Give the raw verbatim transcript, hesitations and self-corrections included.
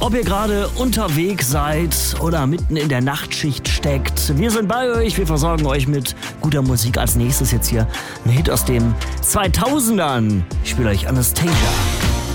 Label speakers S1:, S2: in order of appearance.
S1: Ob ihr gerade unterwegs seid oder mitten in der Nachtschicht steckt, wir sind bei euch, wir versorgen euch mit guter Musik. Als nächstes jetzt hier ein Hit aus den zweitausendern. Ich spiele euch Anastasia.